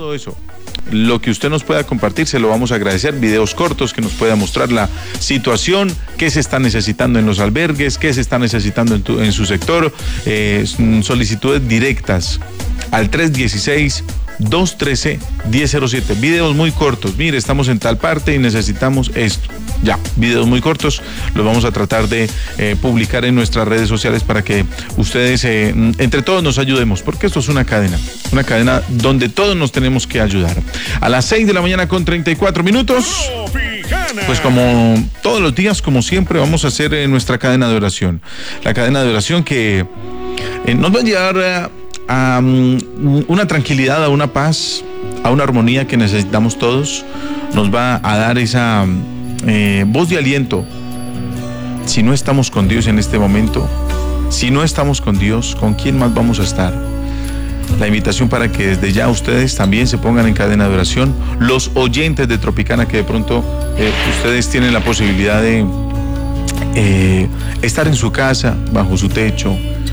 todo eso. Lo que usted nos pueda compartir, se lo vamos a agradecer. Videos cortos que nos pueda mostrar la situación, qué se está necesitando en los albergues, qué se está necesitando en su sector. Solicitudes directas al 316-213-1007. Videos muy cortos. Mire, estamos en tal parte y necesitamos esto. Ya, videos muy cortos, los vamos a tratar de publicar en nuestras redes sociales para que ustedes entre todos nos ayudemos, porque esto es una cadena donde todos nos tenemos que ayudar. A las 6 de la mañana con 34 minutos, pues como todos los días, como siempre, vamos a hacer nuestra cadena de oración. La cadena de oración que nos va a llevar a una tranquilidad, a una paz, a una armonía que necesitamos todos. Nos va a dar esa voz de aliento. Si no estamos con Dios en este momento, si no estamos con Dios, ¿con quién más vamos a estar? La invitación para que desde ya ustedes también se pongan en cadena de oración. Los oyentes de Tropicana que de pronto ustedes tienen la posibilidad de estar en su casa, bajo su techo,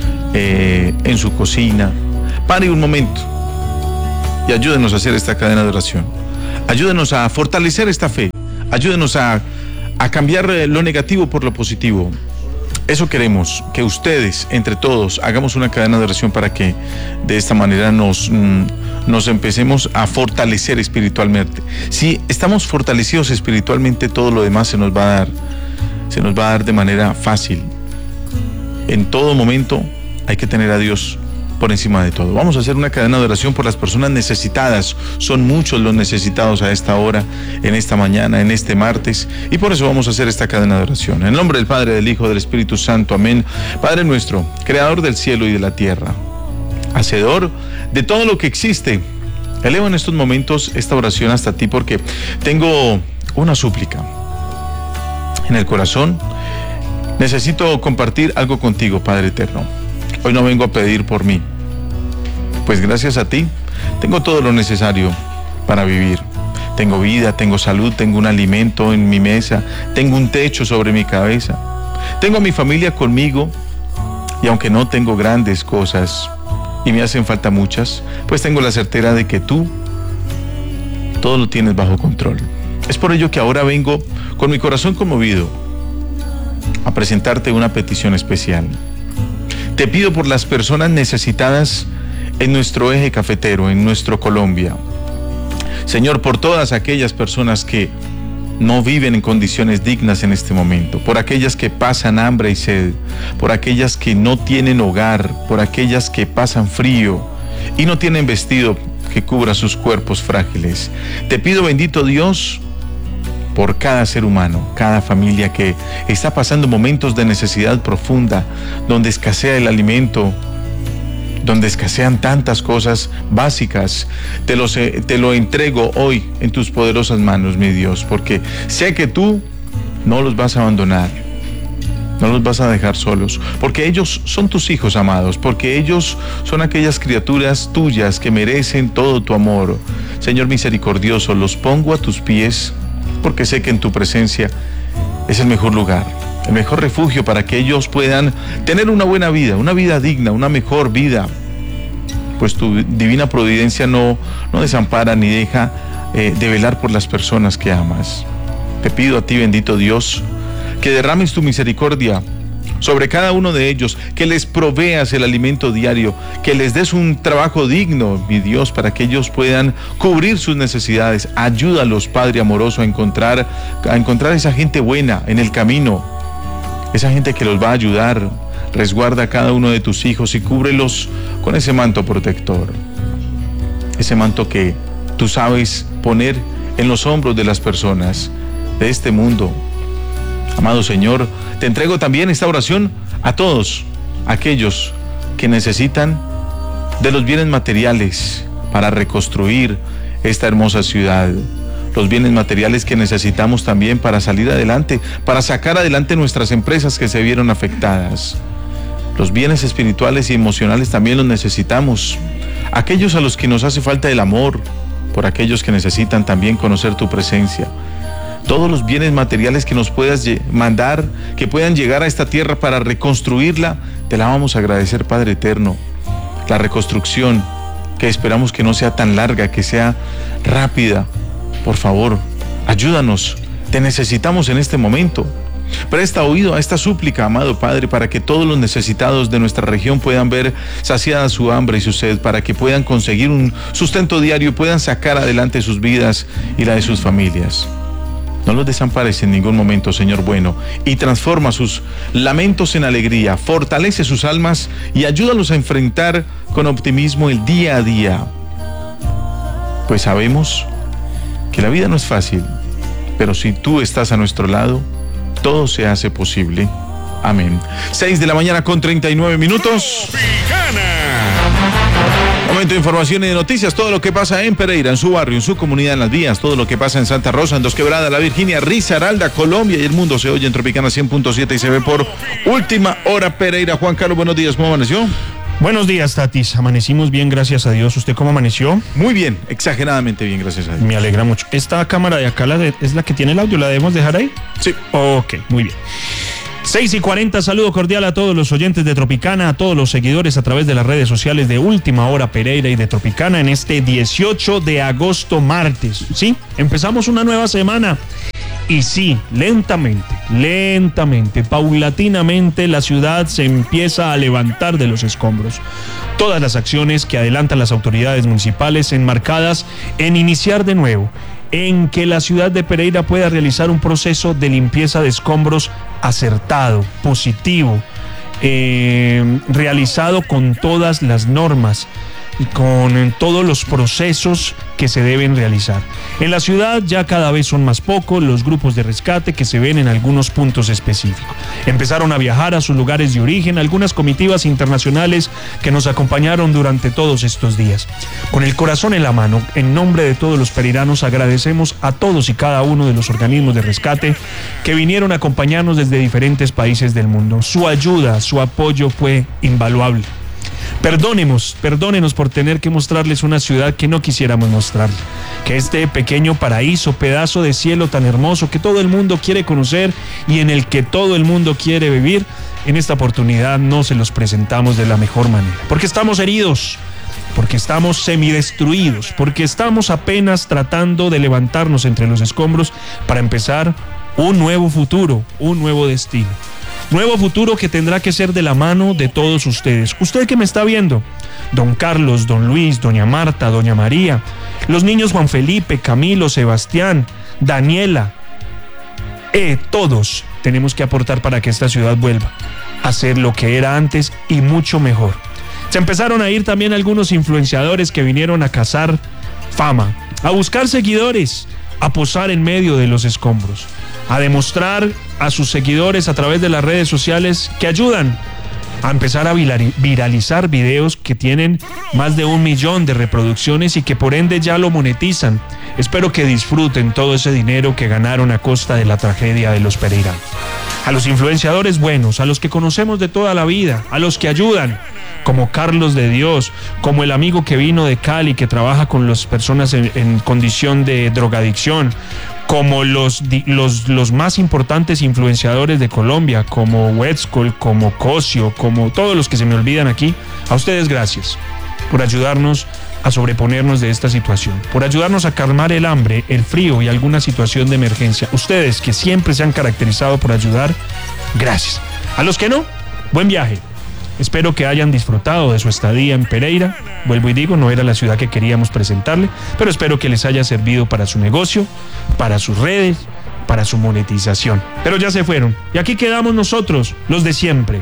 en su cocina. Pare un momento y ayúdenos a hacer esta cadena de oración. Ayúdenos a fortalecer esta fe. Ayúdenos a cambiar lo negativo por lo positivo. Eso queremos, que ustedes, entre todos, hagamos una cadena de oración para que de esta manera nos empecemos a fortalecer espiritualmente. Si estamos fortalecidos espiritualmente, todo lo demás se nos va a dar de manera fácil. En todo momento hay que tener a Dios por encima de todo. Vamos a hacer una cadena de oración por las personas necesitadas. Son muchos los necesitados a esta hora, en esta mañana, en este martes, y por eso vamos a hacer esta cadena de oración. En el nombre del Padre, del Hijo, del Espíritu Santo. Amén. Padre nuestro, creador del cielo y de la tierra, hacedor de todo lo que existe, elevo en estos momentos esta oración hasta ti porque tengo una súplica en el corazón. Necesito compartir algo contigo, Padre eterno. Hoy no vengo a pedir por mí, pues gracias a ti tengo todo lo necesario para vivir. Tengo vida, tengo salud, tengo un alimento en mi mesa, tengo un techo sobre mi cabeza, tengo a mi familia conmigo, y aunque no tengo grandes cosas y me hacen falta muchas, pues tengo la certeza de que tú todo lo tienes bajo control. Es por ello que ahora vengo con mi corazón conmovido a presentarte una petición especial. Te pido por las personas necesitadas en nuestro eje cafetero, en nuestro Colombia. Señor, por todas aquellas personas que no viven en condiciones dignas en este momento, por aquellas que pasan hambre y sed, por aquellas que no tienen hogar, por aquellas que pasan frío y no tienen vestido que cubra sus cuerpos frágiles. Te pido, bendito Dios, por cada ser humano, cada familia que está pasando momentos de necesidad profunda, donde escasea el alimento, donde escasean tantas cosas básicas. Te lo entrego hoy en tus poderosas manos, mi Dios, porque sé que tú no los vas a abandonar, no los vas a dejar solos, porque ellos son tus hijos amados, porque ellos son aquellas criaturas tuyas que merecen todo tu amor. Señor misericordioso, los pongo a tus pies, porque sé que en tu presencia es el mejor lugar, el mejor refugio para que ellos puedan tener una buena vida, una vida digna, una mejor vida, pues tu divina providencia no desampara ni deja de velar por las personas que amas. Te pido a ti, bendito Dios, que derrames tu misericordia sobre cada uno de ellos, que les proveas el alimento diario, que les des un trabajo digno, mi Dios, para que ellos puedan cubrir sus necesidades. Ayúdalos, Padre amoroso, a encontrar esa gente buena en el camino, esa gente que los va a ayudar. Resguarda a cada uno de tus hijos y cúbrelos con ese manto protector, ese manto que tú sabes poner en los hombros de las personas de este mundo. Amado Señor, te entrego también esta oración a todos aquellos que necesitan de los bienes materiales para reconstruir esta hermosa ciudad, los bienes materiales que necesitamos también para salir adelante, para sacar adelante nuestras empresas que se vieron afectadas. Los bienes espirituales y emocionales también los necesitamos. Aquellos a los que nos hace falta el amor, por aquellos que necesitan también conocer tu presencia. Todos los bienes materiales que nos puedas mandar, que puedan llegar a esta tierra para reconstruirla, te la vamos a agradecer, Padre eterno. La reconstrucción que esperamos que no sea tan larga, que sea rápida. Por favor, ayúdanos, te necesitamos en este momento. Presta oído a esta súplica, amado Padre, para que todos los necesitados de nuestra región puedan ver saciada su hambre y su sed, para que puedan conseguir un sustento diario y puedan sacar adelante sus vidas y la de sus familias. No los desampares en ningún momento, Señor bueno, y transforma sus lamentos en alegría, fortalece sus almas y ayúdalos a enfrentar con optimismo el día a día. Pues sabemos que la vida no es fácil, pero si tú estás a nuestro lado, todo se hace posible. Amén. 6:39 a.m. Momento de información y de noticias, todo lo que pasa en Pereira, en su barrio, en su comunidad, en las vías, todo lo que pasa en Santa Rosa, en Dos Quebradas, La Virginia, Risaralda, Colombia y el mundo se oye en Tropicana 100.7 y se ve por Última Hora Pereira. Juan Carlos, buenos días, ¿cómo amaneció? Buenos días, Tatis. Amanecimos bien, gracias a Dios. ¿Usted cómo amaneció? Muy bien, exageradamente bien, gracias a Dios. Me alegra mucho. ¿Esta cámara de acá es la que tiene el audio? ¿La debemos dejar ahí? Sí. Ok, muy bien. 6:40, saludo cordial a todos los oyentes de Tropicana, a todos los seguidores a través de las redes sociales de Última Hora Pereira y de Tropicana en este 18 de agosto, martes. Sí, empezamos una nueva semana. Y sí, lentamente, paulatinamente la ciudad se empieza a levantar de los escombros. Todas las acciones que adelantan las autoridades municipales enmarcadas en iniciar de nuevo, en que la ciudad de Pereira pueda realizar un proceso de limpieza de escombros acertado, positivo, realizado con todas las normas y con todos los procesos que se deben realizar. En la ciudad ya cada vez son más pocos los grupos de rescate que se ven en algunos puntos específicos. Empezaron a viajar a sus lugares de origen algunas comitivas internacionales que nos acompañaron durante todos estos días. Con el corazón en la mano, en nombre de todos los pereiranos, agradecemos a todos y cada uno de los organismos de rescate que vinieron a acompañarnos desde diferentes países del mundo. Su ayuda, su apoyo fue invaluable. Perdónenos por tener que mostrarles una ciudad que no quisiéramos mostrar, que este pequeño paraíso, pedazo de cielo tan hermoso que todo el mundo quiere conocer y en el que todo el mundo quiere vivir, en esta oportunidad no se los presentamos de la mejor manera, porque estamos heridos, porque estamos semidestruidos, porque estamos apenas tratando de levantarnos entre los escombros para empezar un nuevo futuro, un nuevo destino. Nuevo futuro que tendrá que ser de la mano de todos ustedes. Usted que me está viendo, don Carlos, don Luis, doña Marta, doña María, los niños Juan Felipe, Camilo, Sebastián, Daniela, todos tenemos que aportar para que esta ciudad vuelva a ser lo que era antes y mucho mejor. Se empezaron a ir también algunos influenciadores que vinieron a cazar fama, a buscar seguidores, a posar en medio de los escombros, a demostrar a sus seguidores a través de las redes sociales que ayudan a empezar a viralizar videos que tienen más de 1 millón de reproducciones y que por ende ya lo monetizan. Espero que disfruten todo ese dinero que ganaron a costa de la tragedia de los pereiranos. A los influenciadores buenos, a los que conocemos de toda la vida, a los que ayudan, como Carlos de Dios, como el amigo que vino de Cali, que trabaja con las personas en condición de drogadicción, como los más importantes influenciadores de Colombia, como Wetzkol, como Cosio, como todos los que se me olvidan aquí. A ustedes gracias por ayudarnos a sobreponernos de esta situación, por ayudarnos a calmar el hambre, el frío y alguna situación de emergencia. Ustedes que siempre se han caracterizado por ayudar, gracias. A los que no, buen viaje. Espero que hayan disfrutado de su estadía en Pereira. Vuelvo y digo, no era la ciudad que queríamos presentarle, pero espero que les haya servido para su negocio, para sus redes, para su monetización. Pero ya se fueron. Y aquí quedamos nosotros, los de siempre.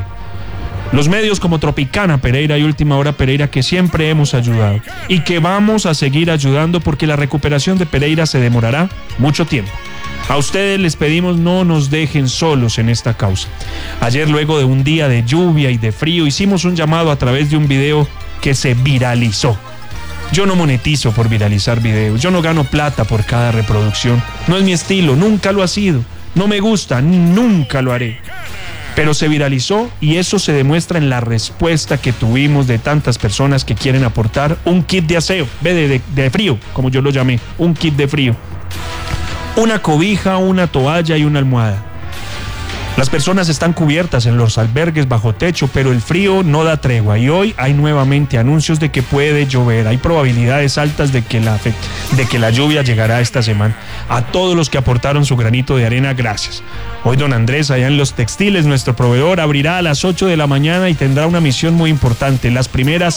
Los medios como Tropicana Pereira y Última Hora Pereira, que siempre hemos ayudado y que vamos a seguir ayudando porque la recuperación de Pereira se demorará mucho tiempo. A ustedes les pedimos no nos dejen solos en esta causa. Ayer, luego de un día de lluvia y de frío, hicimos un llamado a través de un video que se viralizó. Yo no monetizo por viralizar videos, yo no gano plata por cada reproducción. No es mi estilo, nunca lo ha sido. No me gusta, nunca lo haré. Pero se viralizó y eso se demuestra en la respuesta que tuvimos de tantas personas que quieren aportar un kit de aseo, de frío, como yo lo llamé, un kit de frío. Una cobija, una toalla y una almohada. Las personas están cubiertas en los albergues bajo techo, pero el frío no da tregua y hoy hay nuevamente anuncios de que puede llover. Hay probabilidades altas de que la lluvia llegará esta semana. A todos los que aportaron su granito de arena, gracias. Hoy don Andrés, allá en Los Textiles, nuestro proveedor, abrirá a las 8 de la mañana y tendrá una misión muy importante. Las primeras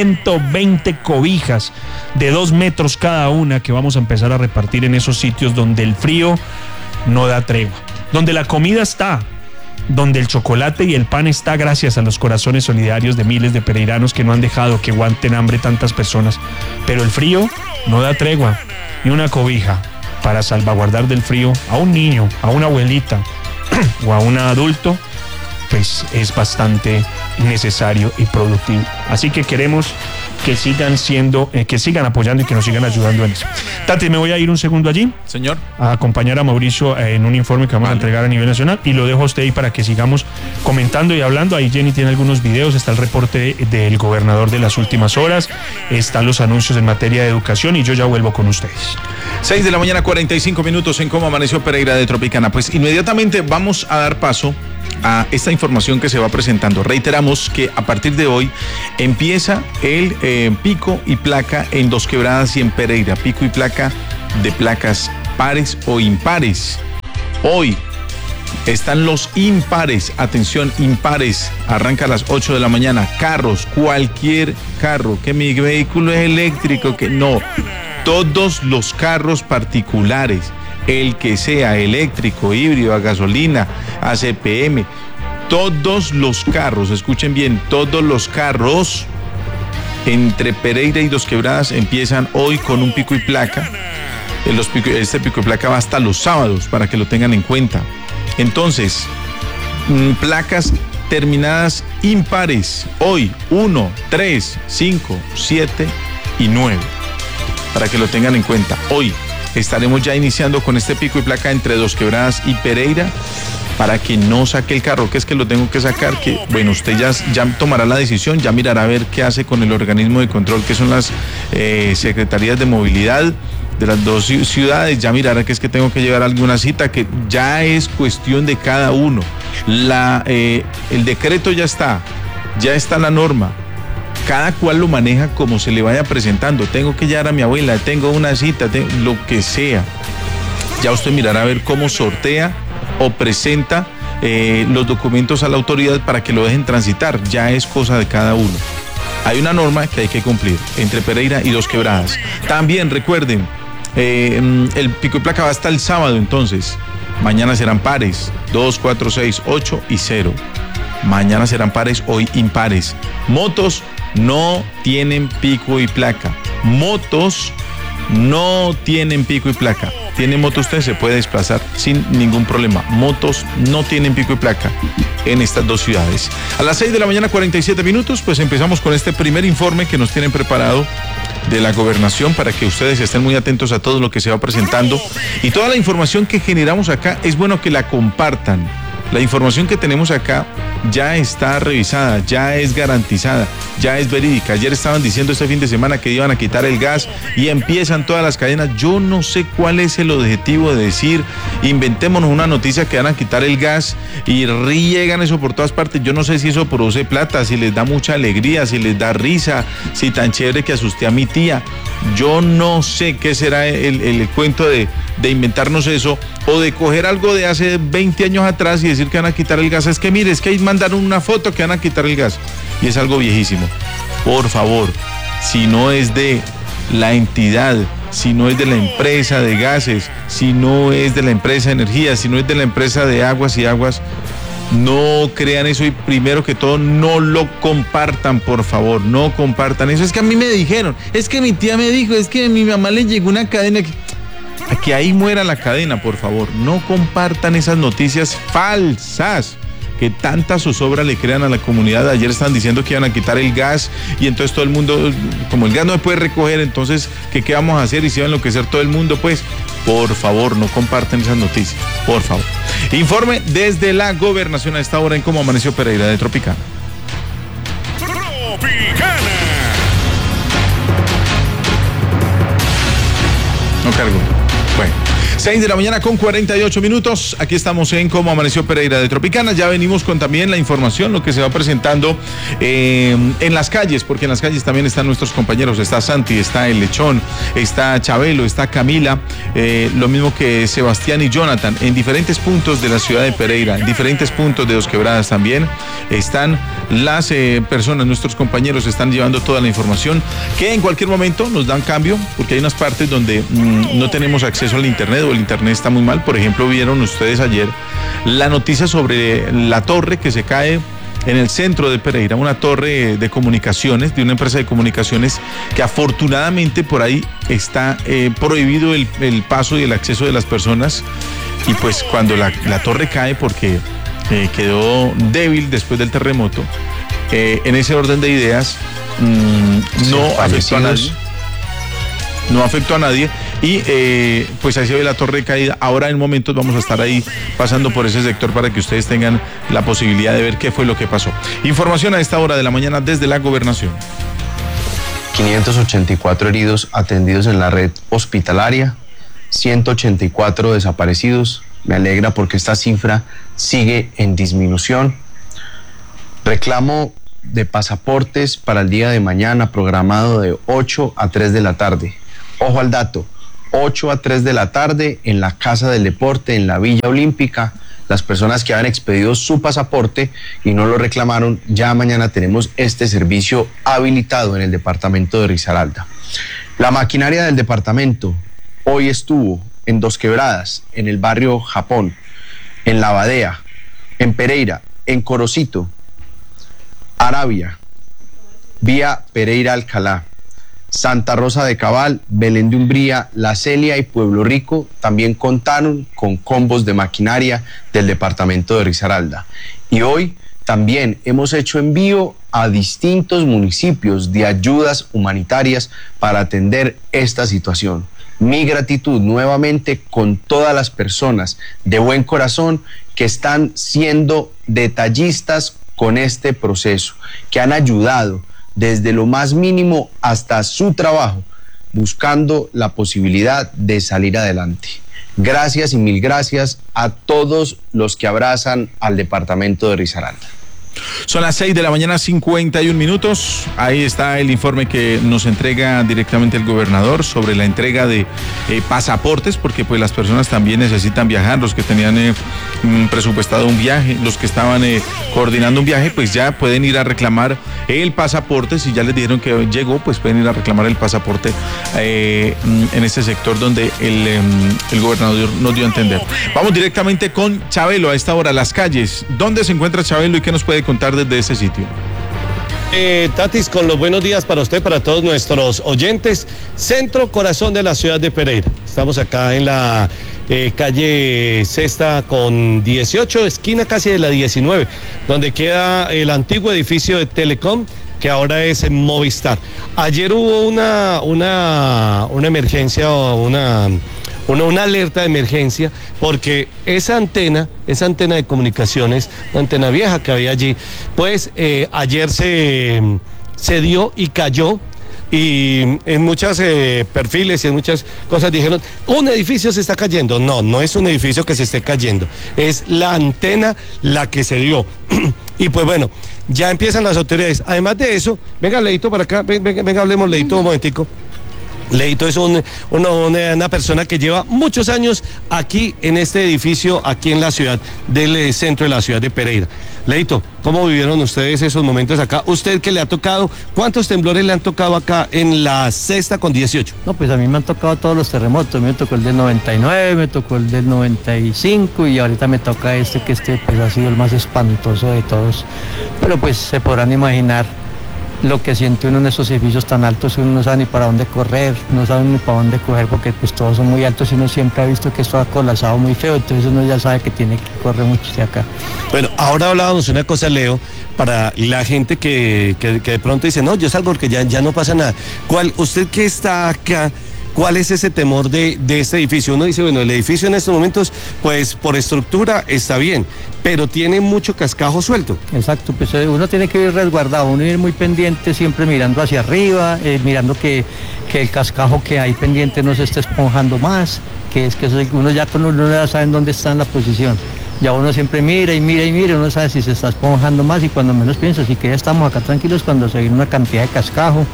120 cobijas de 2 metros cada una que vamos a empezar a repartir en esos sitios donde el frío no da tregua, donde la comida está, donde el chocolate y el pan está gracias a los corazones solidarios de miles de pereiranos que no han dejado que aguanten hambre tantas personas. Pero el frío no da tregua, y una cobija para salvaguardar del frío a un niño, a una abuelita o a un adulto, pues es bastante necesario y productivo. Así que queremos que sigan apoyando y que nos sigan ayudando en eso. Tati, me voy a ir un segundo allí. Señor. A acompañar a Mauricio en un informe que vamos a entregar a nivel nacional y lo dejo a usted ahí para que sigamos comentando y hablando. Ahí Jenny tiene algunos videos, está el reporte del gobernador de las últimas horas, están los anuncios en materia de educación y yo ya vuelvo con ustedes. 6 de la mañana, 45 minutos en Cómo Amaneció Pereira de Tropicana. Pues inmediatamente vamos a dar paso a esta información que se va presentando. Reiteramos que a partir de hoy empieza el pico y placa en Dos Quebradas y en Pereira. Pico y placa de placas pares o impares. Hoy están los impares. Atención, impares. Arranca a las 8 de la mañana. Carros, cualquier carro. Que mi vehículo es eléctrico, que no. Todos los carros particulares, el que sea eléctrico, híbrido, a gasolina, a CPM, todos los carros, escuchen bien, todos los carros entre Pereira y Dos Quebradas empiezan hoy con un pico y placa. Este pico y placa va hasta los sábados para que lo tengan en cuenta. Entonces, placas terminadas impares, hoy 1, 3, 5, 7 y 9, para que lo tengan en cuenta. Hoy estaremos ya iniciando con este pico y placa entre Dos Quebradas y Pereira para que no saque el carro, que es que lo tengo que sacar, que bueno, usted ya tomará la decisión, ya mirará a ver qué hace con el organismo de control, que son las secretarías de movilidad de las dos ciudades, ya mirará que es que tengo que llevar alguna cita, que ya es cuestión de cada uno. El decreto ya está la norma. Cada cual lo maneja como se le vaya presentando. Tengo que llevar a mi abuela, tengo una cita, lo que sea. Ya usted mirará a ver cómo sortea o presenta los documentos a la autoridad para que lo dejen transitar. Ya es cosa de cada uno. Hay una norma que hay que cumplir entre Pereira y Dos Quebradas. También recuerden, el pico y placa va hasta el sábado, entonces. Mañana serán pares, 2, 4, 6, 8 y 0. Mañana serán pares, hoy impares. Motos no tienen pico y placa. Motos no tienen pico y placa. Tiene moto usted, se puede desplazar sin ningún problema. Motos no tienen pico y placa en estas dos ciudades. A las 6 de la mañana, 47 minutos, pues empezamos con este primer informe que nos tienen preparado de la gobernación para que ustedes estén muy atentos a todo lo que se va presentando. Y toda la información que generamos acá es bueno que la compartan. La información que tenemos acá ya está revisada, ya es garantizada, ya es verídica. Ayer estaban diciendo este fin de semana que iban a quitar el gas y empiezan todas las cadenas. Yo no sé cuál es el objetivo de decir, inventémonos una noticia que van a quitar el gas y riegan eso por todas partes. Yo no sé si eso produce plata, si les da mucha alegría, si les da risa, si tan chévere que asusté a mi tía. Yo no sé qué será el cuento de inventarnos eso o de coger algo de hace 20 años atrás y decir que van a quitar el gas. Es que mire, es que ahí mandaron una foto que van a quitar el gas y es algo viejísimo. Por favor, si no es de la entidad, si no es de la empresa de gases, si no es de la empresa de energía, si no es de la empresa de aguas y aguas, no crean eso y primero que todo no lo compartan, por favor, no compartan eso. Es que a mí me dijeron, es que mi tía me dijo, es que a mi mamá le llegó una cadena a que ahí muera la cadena, por favor. No compartan esas noticias falsas que tanta zozobra le crean a la comunidad. Ayer estaban diciendo que iban a quitar el gas y entonces todo el mundo, como el gas no se puede recoger, entonces ¿qué vamos a hacer? Y se va a enloquecer todo el mundo, pues por favor no compartan esas noticias, por favor. Informe desde la gobernación a esta hora en Cómo Amaneció Pereira de Tropicana. No cargo. Bueno, 6 de la mañana con 48 minutos. Aquí estamos en Cómo Amaneció Pereira de Tropicana. Ya venimos con también la información, lo que se va presentando en las calles, porque en las calles también están nuestros compañeros. Está Santi, está El Lechón, está Chabelo, está Camila, lo mismo que Sebastián y Jonathan, en diferentes puntos de la ciudad de Pereira, en diferentes puntos de Dos Quebradas también están las personas, nuestros compañeros están llevando toda la información, que en cualquier momento nos dan cambio, porque hay unas partes donde no tenemos acceso al internet o el internet está muy mal. Por ejemplo, vieron ustedes ayer la noticia sobre la torre que se cae en el centro de Pereira, una torre de comunicaciones, de una empresa de comunicaciones, que afortunadamente por ahí está prohibido el paso y el acceso de las personas, y pues cuando la torre cae, porque quedó débil después del terremoto, en ese orden de ideas, no afectó a nadie. No afectó a nadie y pues ahí se ve la torre caída. Ahora en momentos vamos a estar ahí pasando por ese sector para que ustedes tengan la posibilidad de ver qué fue lo que pasó. Información a esta hora de la mañana desde la gobernación. 584 heridos atendidos en la red hospitalaria, 184 desaparecidos. Me alegra porque esta cifra sigue en disminución. Reclamo de pasaportes para el día de mañana programado de 8 a 3 de la tarde. Ojo al dato, 8 a 3 de la tarde en la Casa del Deporte, en la Villa Olímpica. Las personas que han expedido su pasaporte y no lo reclamaron, ya mañana tenemos este servicio habilitado en el departamento de Risaralda. La maquinaria del departamento hoy estuvo en Dos Quebradas, en el barrio Japón, en La Badea, en Pereira, en Corocito, Arabia, vía Pereira Alcalá, Santa Rosa de Cabal, Belén de Umbría, La Celia y Pueblo Rico también contaron con combos de maquinaria del departamento de Risaralda. Y hoy también hemos hecho envío a distintos municipios de ayudas humanitarias para atender esta situación. Mi gratitud nuevamente con todas las personas de buen corazón que están siendo detallistas con este proceso, que han ayudado desde lo más mínimo hasta su trabajo, buscando la posibilidad de salir adelante. Gracias y mil gracias a todos los que abrazan al departamento de Risaralda. Son las 6 de la mañana, 51 minutos. Ahí está el informe que nos entrega directamente el gobernador sobre la entrega de pasaportes, porque pues las personas también necesitan viajar. Los que tenían presupuestado un viaje, los que estaban coordinando un viaje, pues ya pueden ir a reclamar el pasaporte. Si ya les dijeron que llegó, pues pueden ir a reclamar el pasaporte en este sector donde el gobernador nos dio a entender. Vamos directamente con Chabelo a esta hora, las calles. ¿Dónde se encuentra Chabelo y qué nos puede contar desde ese sitio? Tatis, con los buenos días para usted, para todos nuestros oyentes. Centro corazón de la ciudad de Pereira. Estamos acá en la calle Sexta con 18, esquina casi de la 19, donde queda el antiguo edificio de Telecom, que ahora es Movistar. Ayer hubo una emergencia o una alerta de emergencia, porque esa antena de comunicaciones, una antena vieja que había allí, pues ayer se dio y cayó, y en muchos perfiles y en muchas cosas dijeron, un edificio se está cayendo. No es un edificio que se esté cayendo, es la antena la que se dio. Y pues bueno, ya empiezan las autoridades. Además de eso, venga Leito para acá, venga hablemos Leito un momentico. Leito es una persona que lleva muchos años aquí en este edificio, aquí en la ciudad, del centro de la ciudad de Pereira. Leito, ¿cómo vivieron ustedes esos momentos acá? ¿Usted que le ha tocado? ¿Cuántos temblores le han tocado acá en la Sexta con 18? No, pues a mí me han tocado todos los terremotos. Me tocó el del 99, me tocó el del 95 y ahorita me toca que pues ha sido el más espantoso de todos. Pero pues se podrán imaginar lo que siente uno en esos edificios tan altos, uno no sabe ni para dónde correr, no sabe ni para dónde coger, porque pues todos son muy altos y uno siempre ha visto que esto ha colapsado muy feo, entonces uno ya sabe que tiene que correr mucho de acá. Bueno, ahora hablábamos una cosa, Leo, para la gente que de pronto dice, no, yo salgo porque ya no pasa nada. ¿Usted que está acá, ¿Cuál es ese temor de este edificio? Uno dice, bueno, el edificio en estos momentos, pues por estructura está bien, pero tiene mucho cascajo suelto. Exacto, pues uno tiene que ir resguardado, uno ir muy pendiente, siempre mirando hacia arriba, mirando que el cascajo que hay pendiente no se esté esponjando más, que es que uno ya con uno ya sabe dónde está en la posición. Ya uno siempre mira y mira y mira, uno sabe si se está esponjando más y cuando menos piensa, así que ya estamos acá tranquilos cuando se viene una cantidad de cascajo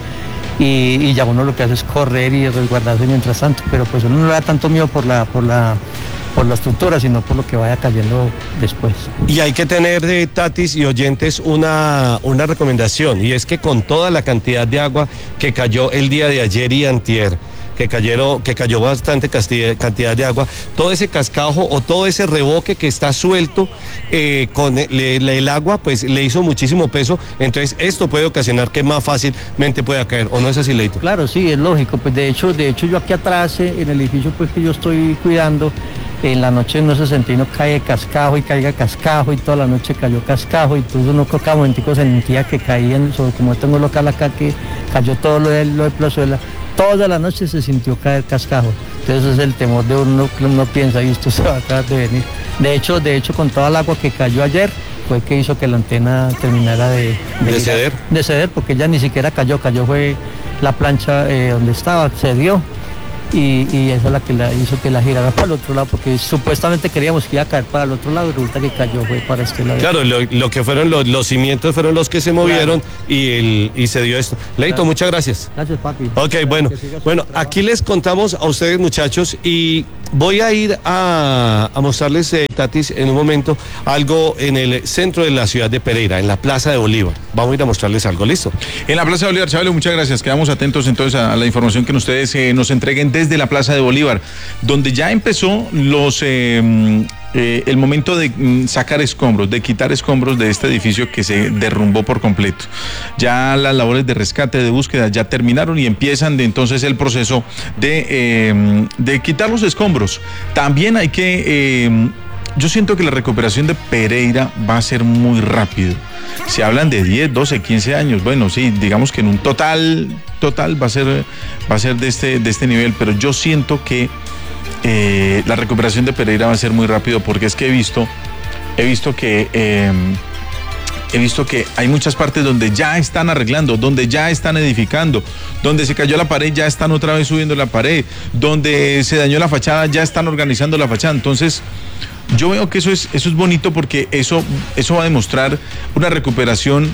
y ya uno lo que hace es correr y resguardarse mientras tanto, pero pues uno no le da tanto miedo por la estructura, sino por lo que vaya cayendo después. Y hay que tener, Tatis y oyentes, una recomendación, y es que con toda la cantidad de agua que cayó el día de ayer y antier, que cayó bastante cantidad de agua, todo ese cascajo o todo ese revoque que está suelto con el agua, pues le hizo muchísimo peso, entonces esto puede ocasionar que más fácilmente pueda caer, ¿o no es así, Leito? Claro, sí, es lógico, pues de hecho yo aquí atrás, en el edificio pues que yo estoy cuidando, en la noche no se sentía, no cae cascajo y caiga cascajo y toda la noche cayó cascajo y todo uno cada momentico sentía que caían, como tengo local acá que cayó todo lo de plazuela, toda la noche se sintió caer cascajo. Entonces es el temor de uno que uno piensa y esto se va a acabar de venir. De hecho con toda el agua que cayó ayer fue que hizo que la antena terminara de ceder. De ceder, porque ya ni siquiera cayó fue la plancha donde estaba, cedió. Y esa es la que hizo que la girara para el otro lado, porque supuestamente queríamos que iba a caer para el otro lado y resulta que cayó fue para este lado. Claro, lo que fueron los cimientos fueron los que se movieron, claro. y se dio esto. Leito, claro. Muchas gracias. Gracias, papi. Ok, bueno, aquí les contamos a ustedes, muchachos, y voy a ir a mostrarles, Tatis, en un momento, algo en el centro de la ciudad de Pereira, en la Plaza de Bolívar. Vamos a ir a mostrarles algo, ¿listo? En la Plaza de Bolívar, Chabelo, muchas gracias. Quedamos atentos entonces a la información que ustedes nos entreguen desde la Plaza de Bolívar, donde ya empezó el momento de sacar escombros, de quitar escombros de este edificio que se derrumbó por completo. Ya las labores de rescate, de búsqueda ya terminaron y empiezan entonces el proceso de quitar los escombros. También hay que... yo siento que la recuperación de Pereira va a ser muy rápido. Se hablan de 10, 12, 15 años. Bueno, sí, digamos que en un total va a ser de este nivel, pero yo siento que la recuperación de Pereira va a ser muy rápido, porque es que he visto que hay muchas partes donde ya están arreglando, donde ya están edificando, donde se cayó la pared ya están otra vez subiendo la pared, donde se dañó la fachada ya están organizando la fachada. Entonces yo veo que eso es bonito, porque eso va a demostrar una recuperación,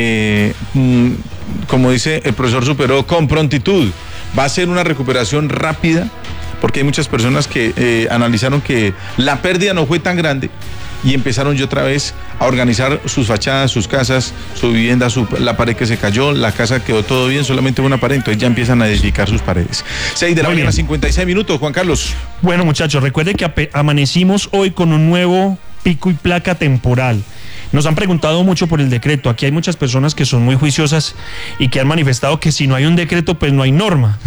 como dice el profesor Superó, con prontitud. Va a ser una recuperación rápida, porque hay muchas personas que analizaron que la pérdida no fue tan grande y empezaron ya otra vez a organizar sus fachadas, sus casas, su vivienda, la pared que se cayó, la casa quedó todo bien, solamente una pared, entonces ya empiezan a edificar sus paredes. 6 de la mañana, 56 minutos, Juan Carlos. Bueno, muchachos, recuerde que amanecimos hoy con un nuevo pico y placa temporal. Nos han preguntado mucho por el decreto. Aquí hay muchas personas que son muy juiciosas y que han manifestado que si no hay un decreto, pues no hay norma.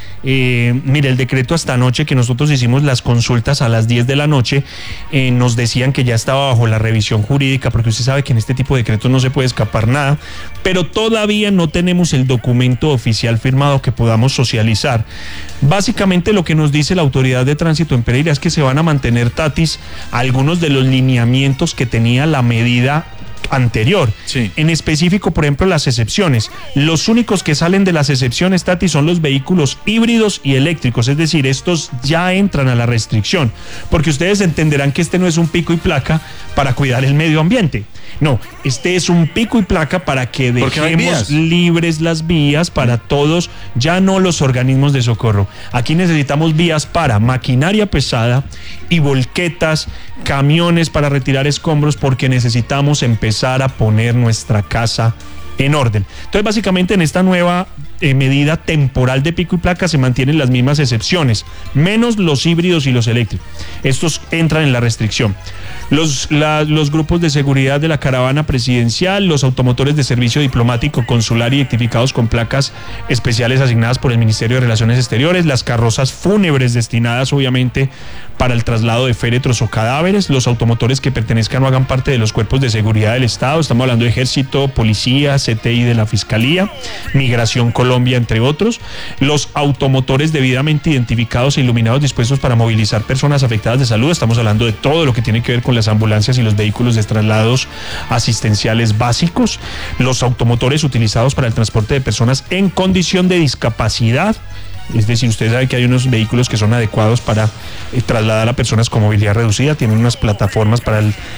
Mire, el decreto hasta anoche, que nosotros hicimos las consultas a las 10 de la noche, nos decían que ya estaba bajo la revisión jurídica, porque usted sabe que en este tipo de decretos no se puede escapar nada, pero todavía no tenemos el documento oficial firmado que podamos socializar. Básicamente lo que nos dice la autoridad de tránsito en Pereira es que se van a mantener, Tatis, algunos de los lineamientos que tenía la medida anterior. Sí. En específico, por ejemplo, las excepciones. Los únicos que salen de las excepciones, Tati, son los vehículos híbridos y eléctricos, es decir, estos ya entran a la restricción, porque ustedes entenderán que este no es un pico y placa para cuidar el medio ambiente. No, este es un pico y placa para que dejemos libres las vías para todos, ya no los organismos de socorro. Aquí necesitamos vías para maquinaria pesada y volquetas, camiones para retirar escombros, porque necesitamos empezar a poner nuestra casa en orden. Entonces, básicamente, en esta nueva medida temporal de pico y placa se mantienen las mismas excepciones, menos los híbridos y los eléctricos. Estos entran en la restricción. Los grupos de seguridad de la caravana presidencial, los automotores de servicio diplomático, consular identificados con placas especiales asignadas por el Ministerio de Relaciones Exteriores, las carrozas fúnebres destinadas obviamente para el traslado de féretros o cadáveres, los automotores que pertenezcan o hagan parte de los cuerpos de seguridad del Estado, estamos hablando de Ejército, Policía, CTI de la Fiscalía, Migración, Colombia, entre otros. Los automotores debidamente identificados e iluminados dispuestos para movilizar personas afectadas de salud. Estamos hablando de todo lo que tiene que ver con las ambulancias y los vehículos de traslados asistenciales básicos. Los automotores utilizados para el transporte de personas en condición de discapacidad. Es decir, usted sabe que hay unos vehículos que son adecuados para trasladar a personas con movilidad reducida, tienen unas plataformas para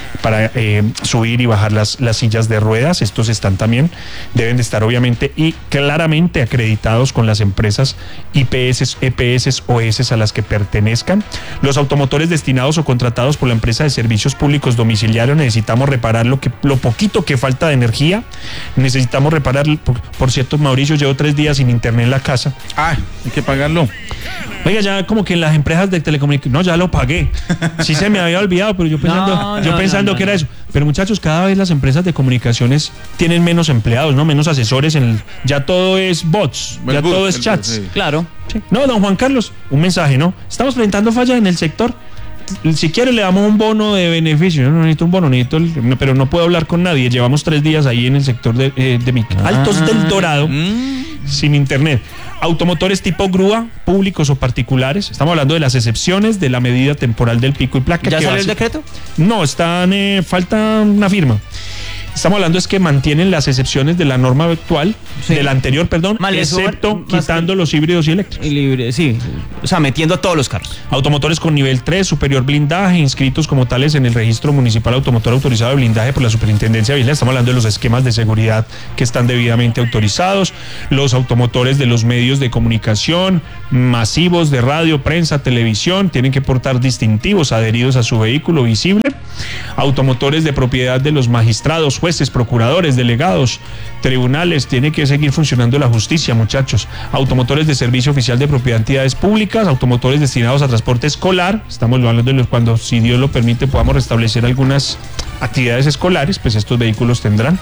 subir y bajar las sillas de ruedas. Estos están también, deben de estar obviamente y claramente acreditados con las empresas IPS, EPS o OS a las que pertenezcan. Los automotores destinados o contratados por la empresa de servicios públicos domiciliarios, necesitamos reparar lo poquito que falta de energía. Necesitamos reparar, por cierto, Mauricio, llevo 3 días sin internet en la casa. Hay que pagarlo. Oiga, ya como que en las empresas de telecomunicaciones, no, ya lo pagué. Sí se me había olvidado, pero yo pensando que era eso. Pero muchachos, cada vez las empresas de comunicaciones tienen menos empleados, ¿no? Menos asesores, ya todo es bots, ya todo es chats. Sí. Claro. Sí. No, don Juan Carlos, un mensaje, ¿no? Estamos presentando fallas en el sector. Si quiere le damos un bono de beneficio. Yo no necesito un bono, pero no puedo hablar con nadie. Llevamos 3 días ahí en el sector de Altos del Dorado, sin internet. Automotores tipo grúa, públicos o particulares. Estamos hablando de las excepciones de la medida temporal del pico y placa. ¿Ya salió el decreto? No, falta una firma. Estamos hablando es que mantienen las excepciones de la norma actual, de la anterior, perdón, excepto quitando los híbridos y eléctricos. Sí, o sea, metiendo a todos los carros. Automotores con nivel 3, superior blindaje, inscritos como tales en el registro municipal automotor autorizado de blindaje por la Superintendencia de Vialidad. Estamos hablando de los esquemas de seguridad que están debidamente autorizados. Los automotores de los medios de comunicación masivos de radio, prensa, televisión, tienen que portar distintivos adheridos a su vehículo visible. Automotores de propiedad de los magistrados, jueces, procuradores, delegados, tribunales, tiene que seguir funcionando la justicia, muchachos. Automotores de servicio oficial de propiedad de entidades públicas, automotores destinados a transporte escolar, estamos hablando de los cuando, si Dios lo permite, podamos restablecer algunas actividades escolares, pues estos vehículos tendrán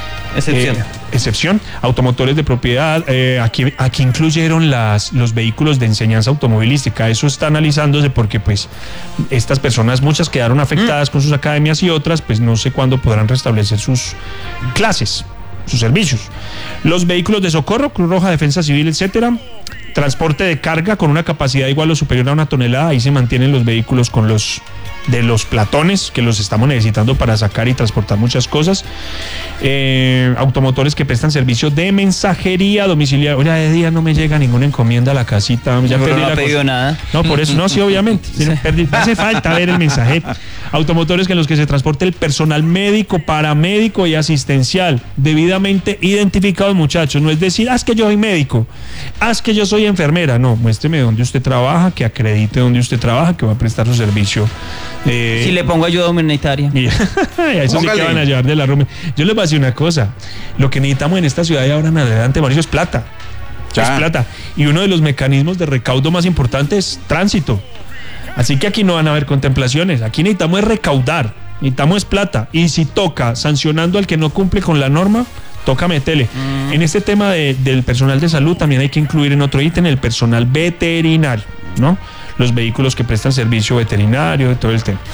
excepción. Automotores de propiedad, aquí incluyeron los vehículos de enseñanza automovilística. Eso está analizándose porque pues estas personas, muchas quedaron afectadas con sus academias y otras pues no sé cuándo podrán restablecer sus clases, sus servicios. Los vehículos de socorro, Cruz Roja, Defensa Civil, etcétera. Transporte de carga con una capacidad igual o superior a 1 tonelada. Ahí se mantienen los vehículos con los platones que los estamos necesitando para sacar y transportar muchas cosas. Automotores que prestan servicio de mensajería domiciliaria. Oye, de día no me llega ninguna encomienda a la casita. Ya perdí no la pedido nada. No, por eso no, sí, obviamente. Sí. Hace falta ver el mensaje. Automotores en los que se transporte el personal médico, paramédico y asistencial, debidamente identificados, muchachos. No es decir, es que yo soy médico, es que yo soy enfermera. No, muéstreme dónde usted trabaja, que acredite dónde usted trabaja, que va a prestar su servicio. Si le pongo ayuda humanitaria. Eso sí que van a llevar de la Rome. Yo les voy a decir una cosa. Lo que necesitamos en esta ciudad y ahora en adelante, Mauricio, es plata. Es plata. Y uno de los mecanismos de recaudo más importantes es tránsito. Así que aquí no van a haber contemplaciones. Aquí necesitamos es recaudar. Necesitamos es plata. Y si toca sancionando al que no cumple con la norma, toca meterle. En este tema del personal de salud también hay que incluir en otro ítem el personal veterinario, ¿no? Los vehículos que prestan servicio veterinario, todo el tema.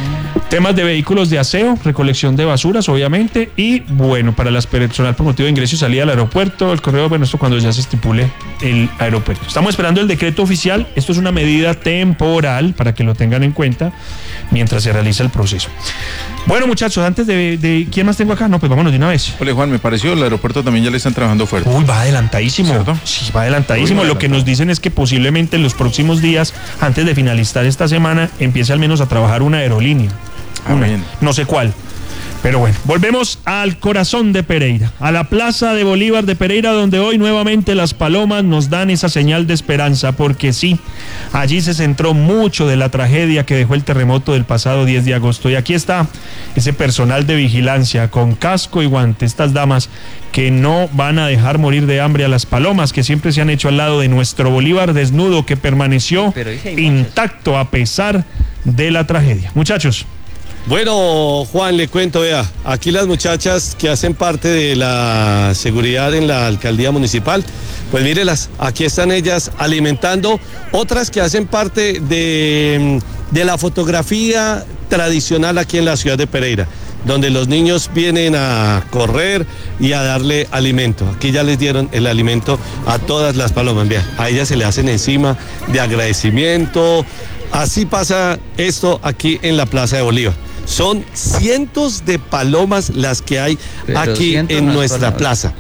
Temas de vehículos de aseo, recolección de basuras, obviamente, y bueno, para las personal por motivo de ingreso y salida al aeropuerto, el correo, bueno, esto cuando ya se estipule el aeropuerto. Estamos esperando el decreto oficial, esto es una medida temporal para que lo tengan en cuenta mientras se realiza el proceso. Bueno, muchachos, antes de ¿quién más tengo acá? No, pues vámonos de una vez. Ole, Juan, me pareció, el aeropuerto también ya le están trabajando fuerte. Uy, va adelantadísimo. ¿Cierto? Sí, va adelantadísimo. Lo que nos dicen es que posiblemente en los próximos días, antes de finalizar esta semana, empiece al menos a trabajar una aerolínea. Bien. No sé cuál. Pero bueno, volvemos al corazón de Pereira, a la Plaza de Bolívar de Pereira, donde hoy nuevamente las palomas nos dan esa señal de esperanza, porque sí, allí se centró mucho de la tragedia que dejó el terremoto del pasado 10 de agosto. Y aquí está ese personal de vigilancia con casco y guante, estas damas que no van a dejar morir de hambre a las palomas que siempre se han hecho al lado de nuestro Bolívar desnudo, que permaneció intacto a pesar de la tragedia. Muchachos. Bueno, Juan, le cuento, vea, aquí las muchachas que hacen parte de la seguridad en la alcaldía municipal, pues mírelas, aquí están ellas alimentando, otras que hacen parte de la fotografía tradicional aquí en la ciudad de Pereira. donde los niños vienen a correr y a darle alimento. Aquí ya les dieron el alimento a todas las palomas. Vean, a ellas se le hacen encima de agradecimiento. Así pasa esto aquí en la Plaza de Bolívar. Son cientos de palomas las que hay aquí en nuestra plaza.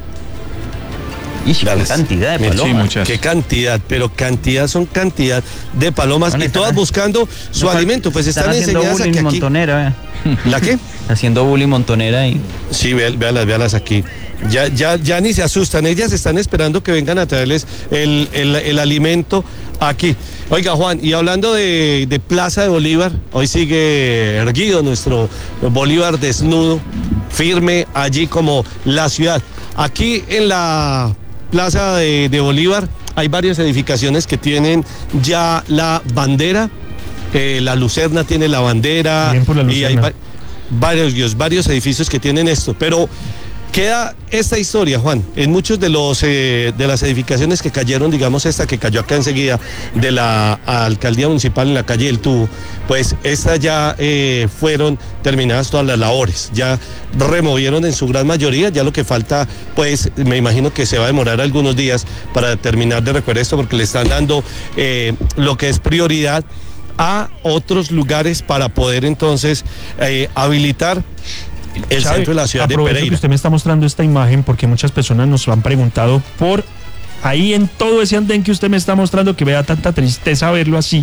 Y qué cantidad de palomas. Sí, muchas. Qué cantidad, pero son cantidad de palomas y todas buscando su alimento. Pues están enseñadas aquí. Montonera, ¿La qué? haciendo bullying montonera y... Sí, véalas aquí. Ya ni se asustan, ellas están esperando que vengan a traerles el alimento aquí. Oiga, Juan, y hablando de Plaza de Bolívar, hoy sigue erguido nuestro Bolívar desnudo, firme allí como la ciudad. Aquí en la Plaza de Bolívar hay varias edificaciones que tienen ya la bandera. La Lucerna tiene la bandera. Bien por la y hay varios edificios que tienen esto, pero queda esta historia, Juan, en muchos de las edificaciones que cayeron, digamos esta que cayó acá enseguida de la alcaldía municipal en la calle del Tubo, pues estas ya fueron terminadas todas las labores, ya removieron en su gran mayoría, ya lo que falta, pues me imagino que se va a demorar algunos días para terminar de recoger esto, porque le están dando lo que es prioridad a otros lugares para poder entonces habilitar el centro de la ciudad de Pereira. Que usted me está mostrando esta imagen porque muchas personas nos han preguntado por ahí en todo ese andén que usted me está mostrando, que me da tanta tristeza verlo así.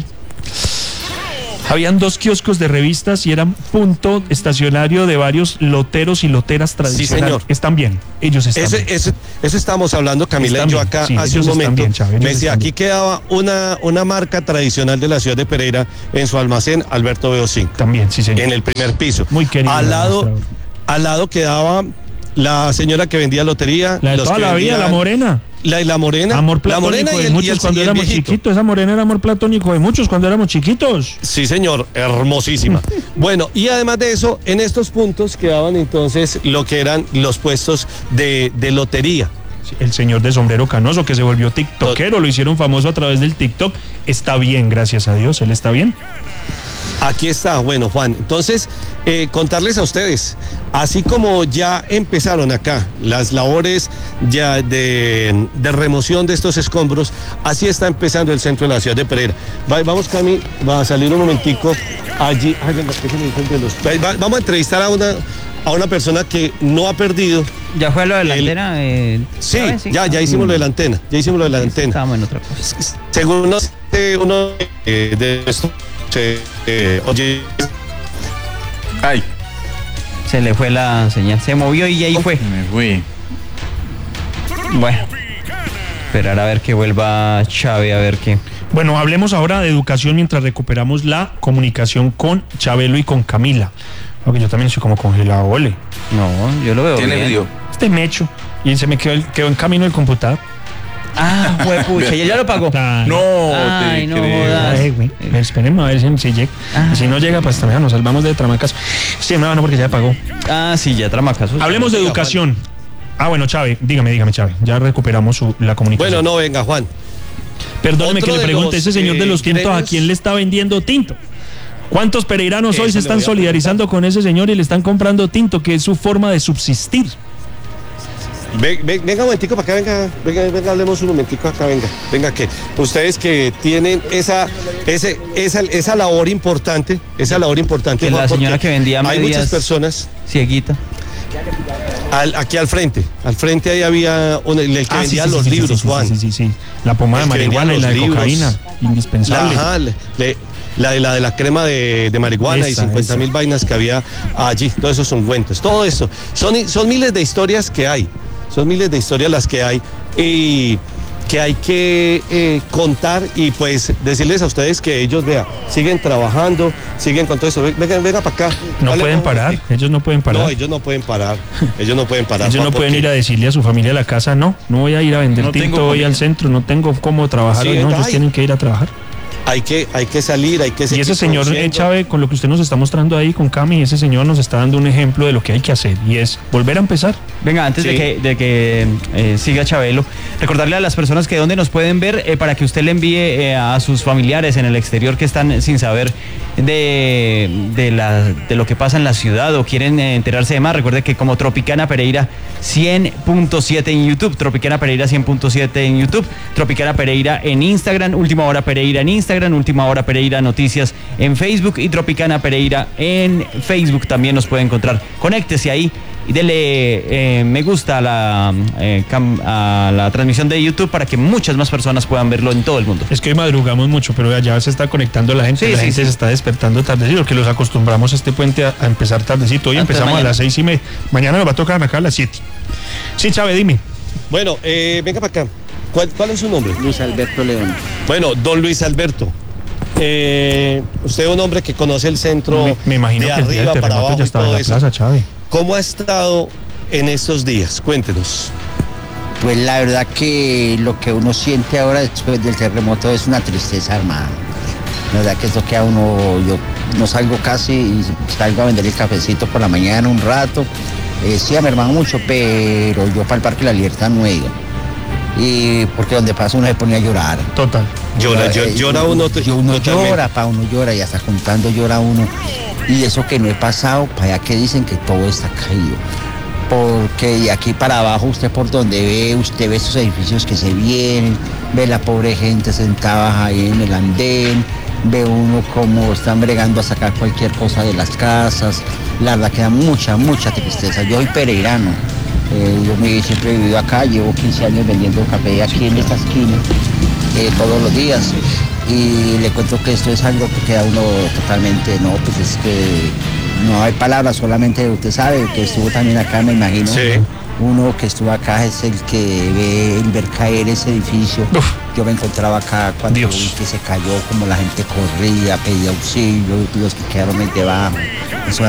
Habían 2 kioscos de revistas y eran punto estacionario de varios loteros y loteras tradicionales. Sí, señor. Están bien, ellos están bien. Eso estábamos hablando, Camila y yo acá hace un momento. Me decía, aquí quedaba una marca tradicional de la ciudad de Pereira en su almacén, Alberto Beocín. También, sí, señor. En el primer piso. Muy querido. Al lado quedaba la señora que vendía lotería. La de toda la vida, la morena. La morena. Amor platónico de muchos cuando éramos chiquitos. Esa morena era amor platónico de muchos cuando éramos chiquitos. Sí, señor, hermosísima. Bueno, y además de eso, en estos puntos quedaban entonces lo que eran los puestos de lotería. El señor de sombrero canoso que se volvió tiktokero, lo hicieron famoso a través del TikTok. Está bien, gracias a Dios, él está bien. Aquí está, bueno, Juan, entonces contarles a ustedes, así como ya empezaron acá las labores ya de remoción de estos escombros, así está empezando el centro de la ciudad de Pereira. Vamos, Cami, va a salir un momentico allí. Vamos a entrevistar a una persona que no ha perdido. ¿Ya fue lo de la antena? Sí, ya hicimos lo de la antena. Ya hicimos lo de la antena. Estábamos en otra cosa. Según uno de estos oye. Ay. Se le fue la señal. Se movió y ahí fue. Me fui. Bueno. Esperar a ver que vuelva Chávez, a ver qué. Bueno, hablemos ahora de educación mientras recuperamos la comunicación con Chabelo y con Camila. Porque yo también soy como congelado, ole. No, yo lo veo ¿Tiene bien. video? Este mecho. Y se me quedó en camino el computador. Ah, pucha, ¿y ya lo pagó? No, Ay, te no creo. jodas. Esperemos a ver si llega. Si no llega, pues también nos salvamos de Tramacas. Sí, no, porque ya pagó. Ah, sí, ya Tramacas. Hablemos de educación. Bueno, Chávez, dígame, Chávez. Ya recuperamos la comunicación. Bueno, no, venga, Juan. Perdóneme que le pregunte, ese señor de los tintos, gremios... ¿a quién le está vendiendo tinto? ¿Cuántos pereiranos hoy se están solidarizando con ese señor y le están comprando tinto, que es su forma de subsistir? Venga un momentico para acá, venga, hablemos un momentico acá, venga que ustedes que tienen esa labor importante, que la señora que vendía medias, hay muchas personas cieguita. Aquí al frente ahí había el que vendía los libros, Juan. Sí. La pomada de marihuana y la de cocaína, indispensable. La de la crema de marihuana y 50.000 vainas que había allí. Todo eso son cuentos. Todo eso. Son miles de historias que hay. Son miles de historias las que hay y que hay que contar y pues decirles a ustedes que ellos, siguen trabajando, siguen con todo eso. Venga para acá. No pueden parar, ellos no pueden parar. No, ellos no pueden parar. Ellos no pueden pueden ir a decirle a su familia a la casa, no voy a ir a vender tinto hoy al centro, no tengo cómo trabajar hoy, ellos tienen que ir a trabajar. Hay que salir, hay que seguir. Y ese señor Chávez, con lo que usted nos está mostrando ahí con Cami, ese señor nos está dando un ejemplo de lo que hay que hacer y es volver a empezar. Venga, antes de que siga Chabelo, recordarle a las personas que dónde nos pueden ver para que usted le envíe a sus familiares en el exterior que están sin saber de lo que pasa en la ciudad o quieren enterarse de más, recuerde que como Tropicana Pereira 100.7 en YouTube, Tropicana Pereira 100.7 en YouTube, Tropicana Pereira en Instagram, Última Hora Pereira en Instagram, Última Hora Pereira Noticias en Facebook y Tropicana Pereira en Facebook también nos puede encontrar. Conéctese ahí y dele me gusta a la transmisión de YouTube para que muchas más personas puedan verlo en todo el mundo. Es que hoy madrugamos mucho, pero ya se está conectando la gente, gente se está despertando tardecito, porque los acostumbramos a este puente a empezar tardecito. Hoy empezamos mañana a las 6:30, mañana nos va a tocar acá a las 7. Sí, Chávez, dime. Bueno, venga para acá. ¿Cuál es su nombre? Luis Alberto León. Bueno, don Luis Alberto. Usted es un hombre que conoce el centro me imagino de que el día arriba del para terremoto abajo ya estaba en la plaza, Chávez. ¿Cómo ha estado en estos días? Cuéntenos. Pues la verdad que lo que uno siente ahora después del terremoto es una tristeza, hermano. La verdad que esto que a uno, yo no salgo casi y salgo a vender el cafecito por la mañana un rato. Sí, me hermano mucho, pero yo para el Parque de la Libertad no he ido. Y porque donde pasa uno se pone a llorar. Total. Llora uno. Uno llora, uno llora y hasta contando llora uno. Y eso que no he pasado, para allá que dicen que todo está caído. Porque de aquí para abajo, usted por donde ve, usted ve esos edificios que se vienen, ve la pobre gente sentada ahí en el andén, ve uno como están bregando a sacar cualquier cosa de las casas. La verdad que da mucha tristeza. Yo soy pereirano. Yo siempre he vivido acá, llevo 15 años vendiendo café aquí en esta esquina, todos los días. Y le cuento que esto es algo que queda uno totalmente, no, pues es que no hay palabras, solamente usted sabe que estuvo también acá, me imagino. Sí. Uno que estuvo acá es el que ve el ver caer ese edificio. Uf. Yo me encontraba acá cuando vi que se cayó, como la gente corría, pedía auxilio, los que quedaron debajo. Eso